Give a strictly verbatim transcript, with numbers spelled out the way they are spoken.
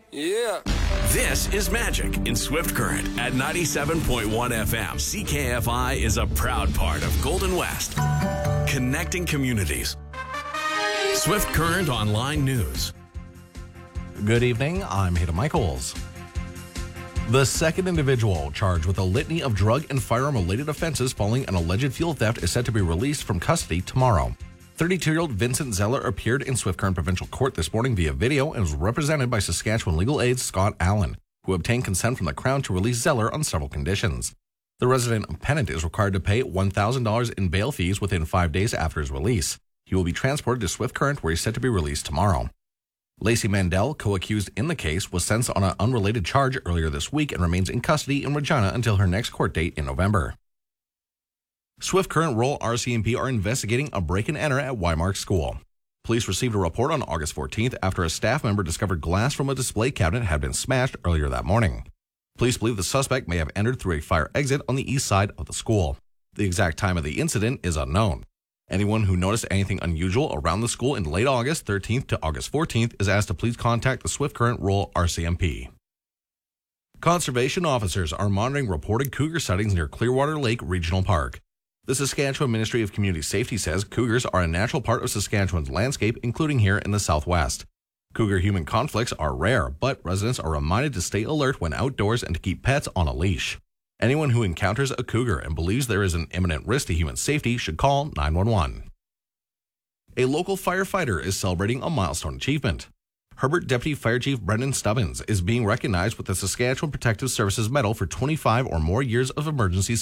Yeah. This is Magic in Swift Current at ninety-seven point one F M. C K F I is a proud part of Golden West, connecting communities. Swift Current Online News. Good evening, I'm Hayden Michaels. The second individual charged with a litany of drug and firearm-related offenses following an alleged fuel theft is set to be released from custody tomorrow. thirty-two-year-old Vincent Zeller appeared in Swift Current Provincial Court this morning via video and was represented by Saskatchewan legal aid Scott Allen, who obtained consent from the Crown to release Zeller on several conditions. The resident penitent is required to pay one thousand dollars in bail fees within five days after his release. He will be transported to Swift Current, where he's set to be released tomorrow. Lacey Mandel, co-accused in the case, was sentenced on an unrelated charge earlier this week and remains in custody in Regina until her next court date in November. Swift Current Rural R C M P are investigating a break-and-enter at Wymark School. Police received a report on August fourteenth after a staff member discovered glass from a display cabinet had been smashed earlier that morning. Police believe the suspect may have entered through a fire exit on the east side of the school. The exact time of the incident is unknown. Anyone who noticed anything unusual around the school in late August thirteenth to August fourteenth is asked to please contact the Swift Current Rural R C M P. Conservation officers are monitoring reported cougar sightings near Clearwater Lake Regional Park. The Saskatchewan Ministry of Community Safety says cougars are a natural part of Saskatchewan's landscape, including here in the southwest. Cougar-human conflicts are rare, but residents are reminded to stay alert when outdoors and to keep pets on a leash. Anyone who encounters a cougar and believes there is an imminent risk to human safety should call nine one one. A local firefighter is celebrating a milestone achievement. Herbert Deputy Fire Chief Brendan Stubbins is being recognized with the Saskatchewan Protective Services Medal for twenty-five or more years of emergency